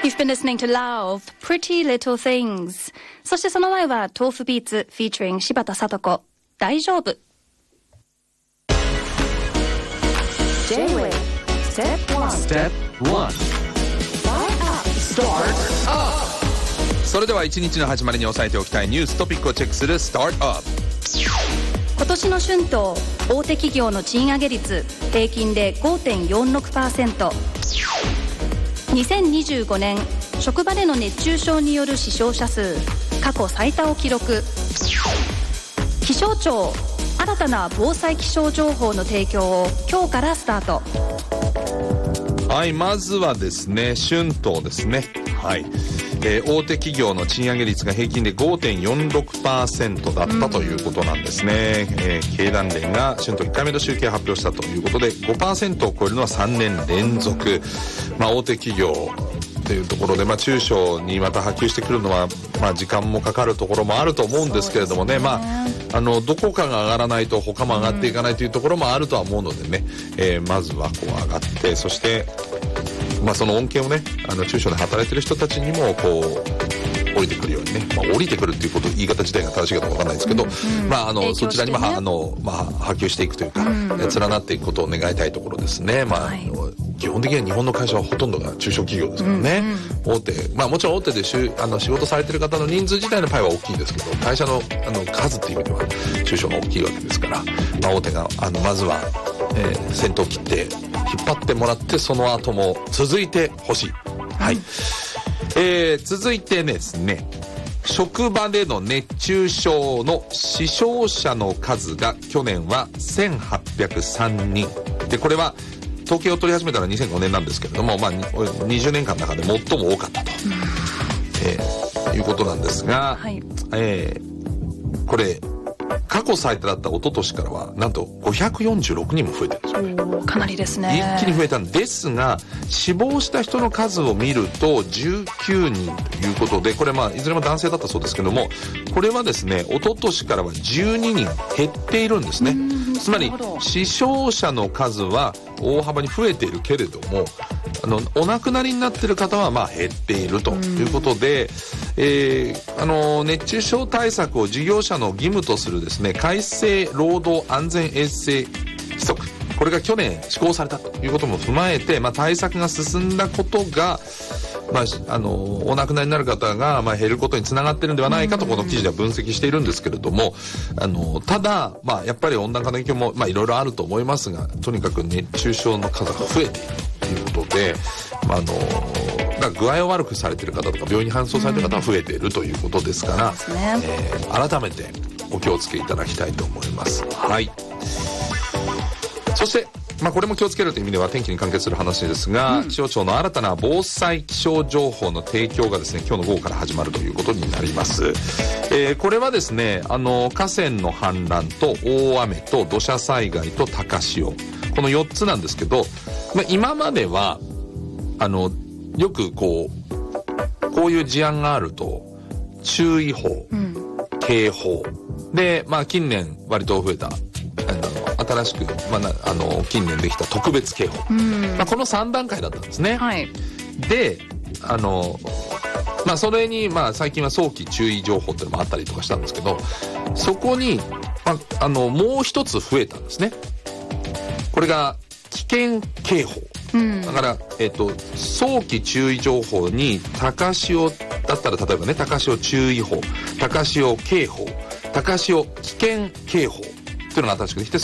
You've been listening to Love, Pretty Little Things. そしてその前は豆腐ビーツ featuring 柴田聡子、大丈夫。 J-Way Step 1 Start Up それでは一日の始まりに押さえておきたいニューストピックをチェックするスタートアップ。 今年の春闘、大手企業の賃上げ率平均で 5.46%。 2025年職場での熱中症による死傷者数過去最多を記録。気象庁、新たな防災気象情報の提供を今日からスタート。 はい、まずはですね、春闘ですね。はい、大手企業の賃上げ率が平均で 5.46% だったということなんですね。経団連が春闘1回目の集計を発表したということで 5% を超えるのは3年連続。大手企業というところで、中小にまた波及してくるのは、時間もかかるところもあると思うんですけれどもね、どこかが上がらないと他も上がっていかないというところもあるとは思うのでね、まずはこう上がって、そしてその恩恵をね、中小で働いてる人たちにもこう降りてくるようにね、降りてくるっていうこと言い方自体が正しいかどうかわからないですけど、そちらにも波及していくというか、連なっていくことを願いたいところですね。基本的には日本の会社はほとんどが中小企業ですからね、大手、もちろん大手で仕事されてる方の人数自体のパイは大きいですけど、会社の数っていう意味では中小が大きいわけですから、大手がまずは、先頭切って引っ張ってもらって、その後も続いてほしい。はい、続いてですね、職場での熱中症の死傷者の数が去年は1803人で、これは統計を取り始めたのは2005年なんですけれども、20年間の中で最も多かったと、いうことなんですが、これ過去最多だった一昨年からはなんと546人も増えてるんですよ。 かなりですね。 一気に増えたんですが、死亡した人の数を見ると19人ということで、これいずれも男性だったそうですけども、これはですね、一昨年からは12人減っているんですね。つまり死傷者の数は大幅に増えているけれども、お亡くなりになっている方は減っているということで、熱中症対策を事業者の義務とするですね、改正労働安全衛生規則、これが去年施行されたということも踏まえて、対策が進んだことが、お亡くなりになる方が減ることにつながっているんではないかとこの記事では分析しているんですけれども、ただやっぱり温暖化の影響もいろいろあると思いますが、とにかく熱中症の数が増えているということで、具合を悪くされている方とか病院に搬送されている方は増えているということですから、改めてお気をつけいただきたいと思います。はい。そしてこれも気をつけるという意味では天気に関係する話ですが、気象庁の新たな防災気象情報の提供がですね、今日の午後から始まるということになります。これはですね、河川の氾濫と大雨と土砂災害と高潮、この4つなんですけど、今まではよくこういう事案があると注意報、警報で、近年割と増えた新しく、近年できた特別警報、この3段階だったんですね。で、それに最近は早期注意情報っていうのもあったりとかしたんですけど、そこに、もう一つ増えたんですね。これが危険警報。だから、早期注意情報に高潮だったら、例えばね、高潮注意報、高潮警報、高潮危険警報っていうのが新しくできて、